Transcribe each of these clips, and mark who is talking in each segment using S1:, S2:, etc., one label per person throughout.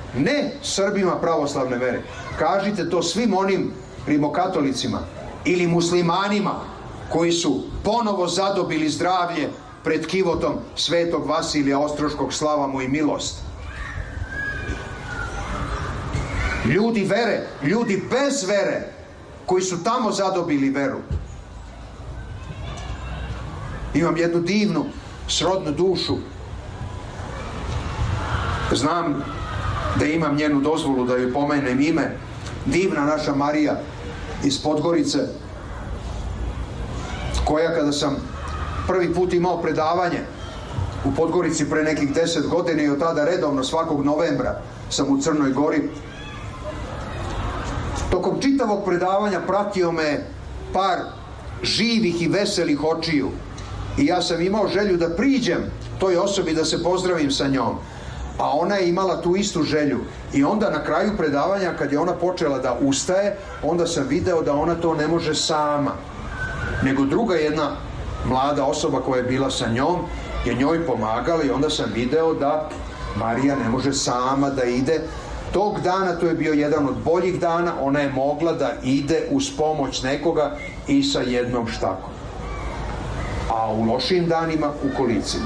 S1: ne Srbima pravoslavne vere. Kažite to svim onim rimokatolicima ili muslimanima koji su ponovo zadobili zdravlje pred kivotom Svetog Vasilija Ostroškog, slava mu i milost. Ljudi vere, ljudi bez vere, koji su tamo zadobili veru. Imam jednu divnu srodnu dušu. Znam da imam njenu dozvolu da joj pomenem ime. Divna naša Marija iz Podgorice, koja kada sam prvi put imao predavanje u Podgorici pre nekih 10 godina i od tada redovno svakog novembra sam u Crnoj Gori, tokom čitavog predavanja pratio me par živih i veselih očiju i ja sam imao želju da priđem toj osobi, da se pozdravim sa njom, a ona je imala tu istu želju. I onda na kraju predavanja, kad je ona počela da ustaje, onda sam video da ona to ne može sama, nego druga jedna mlada osoba koja je bila sa njom je njoj pomagala, i onda sam video da Marija ne može sama da ide. Tog dana, to je bio jedan od boljih dana, ona je mogla da ide uz pomoć nekoga i sa jednom štakom. A u lošim danima u kolicima.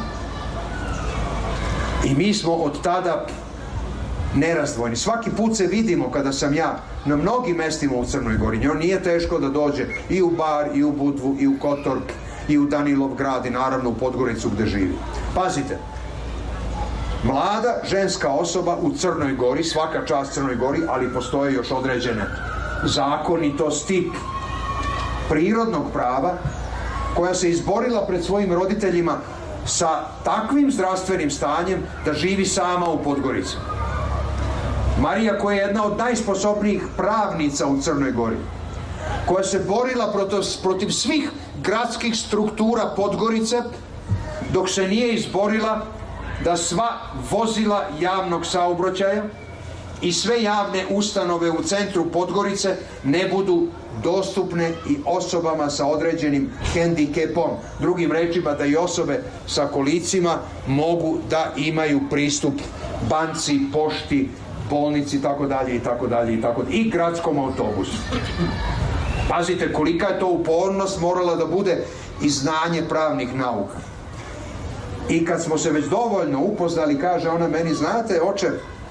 S1: I mi smo od tada nerazdvojni. Svaki put se vidimo kada sam ja na mnogim mestima u Crnoj Gori. Njoj nije teško da dođe i u Bar, i u Budvu, i u Kotor, i u Danilov grad, i naravno u Podgoricu gde živi. Pazite, mlada ženska osoba u Crnoj Gori, svaka čast Crnoj Gori, ali postoje još određene zakonitosti prirodnog prava, koja se izborila pred svojim roditeljima sa takvim zdravstvenim stanjem da živi sama u Podgorici. Marija, koja je jedna od najsposobnijih pravnica u Crnoj Gori, koja se borila protiv svih gradskih struktura Podgorice, dok se nije izborila da sva vozila javnog saobraćaja i sve javne ustanove u centru Podgorice ne budu dostupne i osobama sa određenim hendikepom. Drugim rečima, da i osobe sa kolicima mogu da imaju pristup banci, pošti, bolnici, itd., i gradskom autobusu. Pazite kolika je to upornost morala da bude i znanje pravnih nauka. I kad smo se već dovoljno upoznali, kaže ona meni, znate, oče,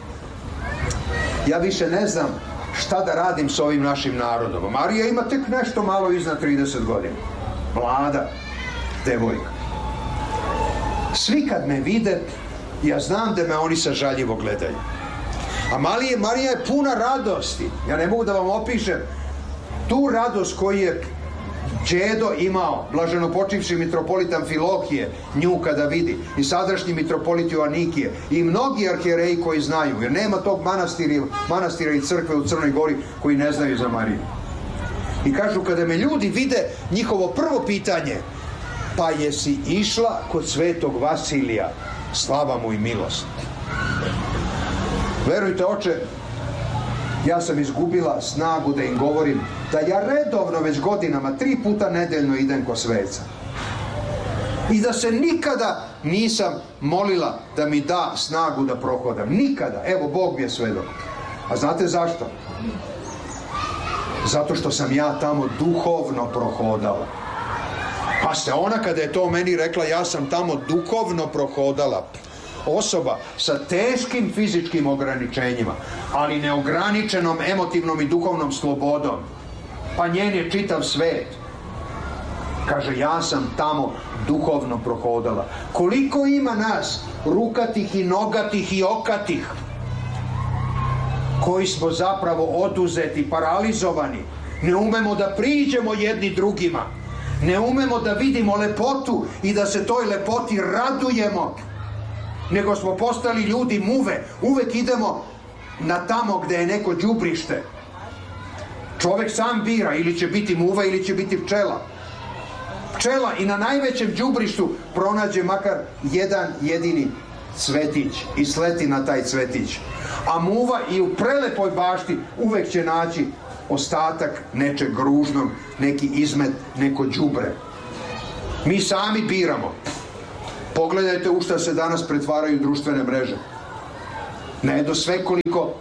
S1: ja više ne znam šta da radim s ovim našim narodom. Marija ima tek nešto malo iznad 30 godina. Mlada devojka. Svi kad me vide, ja znam da me oni sažaljivo gledaju. A Marija je puna radosti. Ja ne mogu da vam opišem tu radost koju je đedo imao, blaženopočivši mitropolitan Amfilohije, nju kada vidi, i sadašnji mitropolit Joanikije, i mnogi arhijereji koji znaju, jer nema tog manastira i crkve u Crnoj Gori koji ne znaju za Mariju. I kažu, kada me ljudi vide, njihovo prvo pitanje, pa jesi išla kod Svetog Vasilija, slava mu i milost. Verujte, oče, ja sam izgubila snagu da im govorim da ja redovno već godinama 3 puta nedeljno idem kod sveca. I da se nikada nisam molila da mi da snagu da prohodam. Nikada. Evo, Bog mi je svedok. A znate zašto? Zato što sam ja tamo duhovno prohodala. Pa ste ona kada je to meni rekla, ja sam tamo duhovno prohodala. Osoba sa teškim fizičkim ograničenjima, ali neograničenom emotivnom i duhovnom slobodom. Pa njen je čitav svet. Kaže, ja sam tamo duhovno prohodala. Koliko ima nas, rukatih i nogatih i okatih, koji smo zapravo oduzeti, paralizovani. Ne umemo da priđemo jedni drugima. Ne umemo da vidimo lepotu i da se toj lepoti radujemo. Nego smo postali ljudi muve. Uvek idemo na tamo gde je neko đubrište. Čovek sam bira, ili će biti muva ili će biti pčela. Pčela i na najvećem đubrištu pronađe makar jedan jedini cvetić i sleti na taj cvetić. A muva i u prelepoj bašti uvek će naći ostatak nečeg ružnog, neki izmet, neko đubre. Mi sami biramo. Pogledajte u šta se danas pretvaraju društvene mreže. Ne jedo svekoliko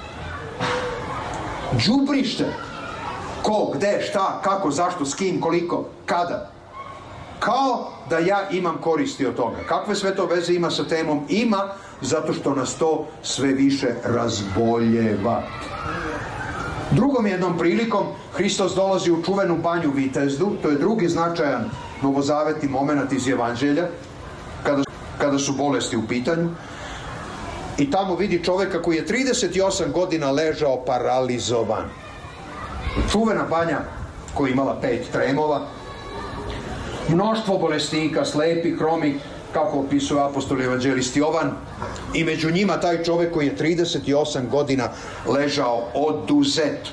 S1: đubrište. Ko, gde, šta, kako, zašto, s kim, koliko, kada. Kao da ja imam koristi od toga. Kakve sve to veze ima sa temom? Ima, zato što nas to sve više razboljeva. Drugom jednom prilikom Hristos dolazi u čuvenu banju Vitezdu, to je drugi značajan novozavetni moment iz Evanđelja, kada su bolesti u pitanju, i tamo vidi čoveka koji je 38 godina ležao paralizovan. Čuvena banja koja je imala 5 tremova, mnoštvo bolesnika, slepi, hromi, kako opisuje apostol evanđelist Jovan, i među njima taj čovek koji je 38 godina ležao oduzet.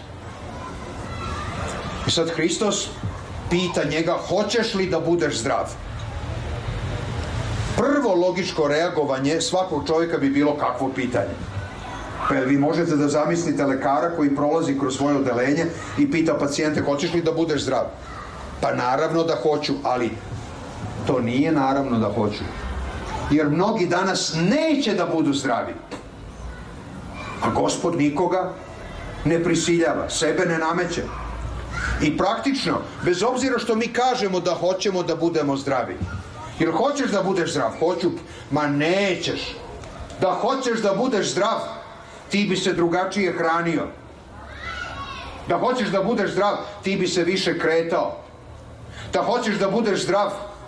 S1: I sad Hristos pita njega, hoćeš li da budeš zdrav? Prvo logičko reagovanje svakog čovjeka bi bilo kakvo pitanje. Pa vi možete da zamislite lekara koji prolazi kroz svoje odelenje i pita pacijente, hoćeš li da budeš zdrav? Pa naravno da hoću, ali to nije naravno da hoću. Jer mnogi danas neće da budu zdravi. A Gospod nikoga ne prisiljava, sebe ne nameće. I praktično, bez obzira što mi kažemo da hoćemo da budemo zdravi. Jer hoćeš da budeš zdrav? Hoću. Ma nećeš. Da hoćeš da budeš zdrav, ti bi se drugačije hranio. Da hoćeš da budeš zdrav, ti bi se više kretao. Da hoćeš da budeš zdrav,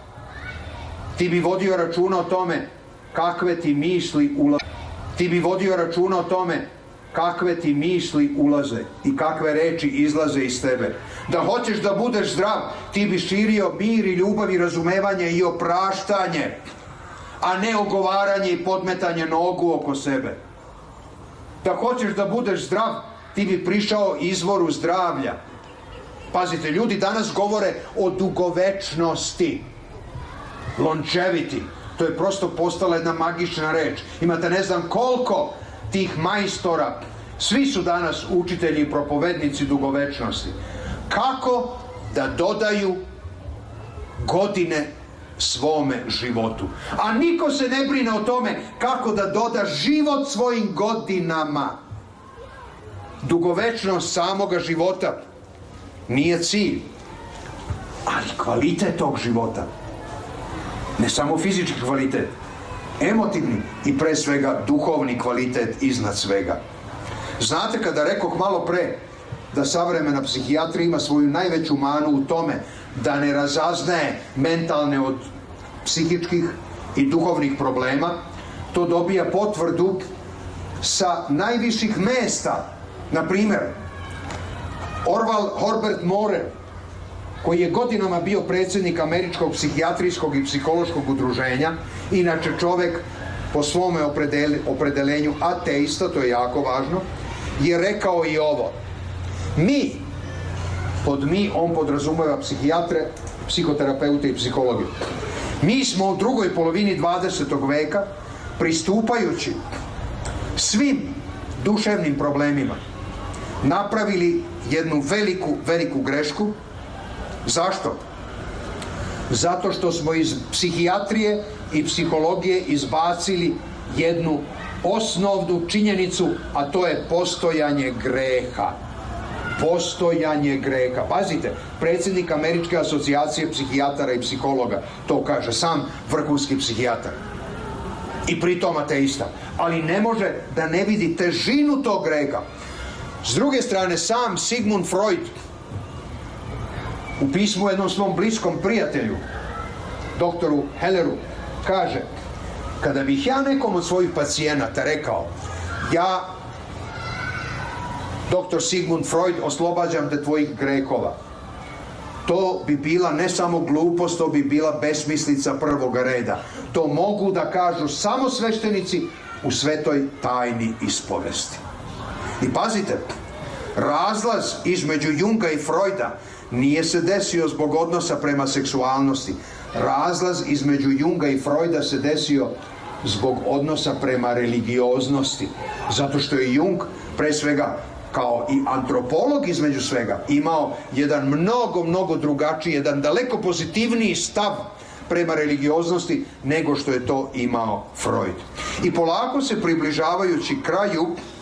S1: ti bi vodio računa o tome kakve ti misli ulaze. Ti bi vodio računa o tome kakve ti misli ulaze i kakve reči izlaze iz tebe. Da hoćeš da budeš zdrav, ti bi širio mir i ljubav i razumevanje i opraštanje, a ne ogovaranje i podmetanje nogu oko sebe. Da hoćeš da budeš zdrav, ti bi prišao izvoru zdravlja. Pazite, ljudi danas govore o dugovečnosti. Longevity. To je prosto postala jedna magična reč. Imate ne znam koliko tih majstora. Svi su danas učitelji i propovednici dugovečnosti. Kako da dodaju godine svome životu. A niko se ne brine o tome kako da doda život svojim godinama. Dugovečnost samoga života nije cilj, ali kvalitet tog života. Ne samo fizički kvalitet, emotivni i pre svega duhovni kvalitet iznad svega. Znate, kada rekoh malo pre da savremena psihijatrija ima svoju najveću manu u tome da ne razaznaje mentalne od psihičkih i duhovnih problema, to dobija potvrdu sa najviših mesta. Na primjer, Orval Herbert Moore, koji je godinama bio predsjednik Američkog psihijatrijskog i psihološkog udruženja, inače čovjek po svome opredelenju ateista, to je jako važno, je rekao i ovo. On podrazumeva psihijatre, psihoterapeute i psihologe. Mi smo u drugoj polovini 20. veka, pristupajući svim duševnim problemima, napravili jednu veliku grešku. Zašto? Zato što smo iz psihijatrije i psihologije izbacili jednu osnovnu činjenicu, a to je postojanje greha. Postojanje greha. Pazite, predsjednik Američke asocijacije psihijatara i psihologa to kaže, sam vrhunski psihijatar. I pritom ateista. Ali ne može da ne vidi težinu tog greha. S druge strane, sam Sigmund Freud u pismu jednom svom bliskom prijatelju, doktoru Helleru, kaže, kada bih ja nekom od svojih pacijenata rekao, ja, doktor Sigmund Freud, oslobađam te tvojih grehova, to bi bila ne samo glupost, to bi bila besmislica prvoga reda. To mogu da kažu samo sveštenici u svetoj tajni ispovesti. I pazite, razlaz između Junga i Freuda nije se desio zbog odnosa prema seksualnosti. Razlaz između Junga i Freuda se desio zbog odnosa prema religioznosti. Zato što je Jung, pre svega, kao i antropolog između svega, imao jedan mnogo drugačiji, jedan daleko pozitivniji stav prema religioznosti nego što je to imao Freud. I polako se približavajući kraju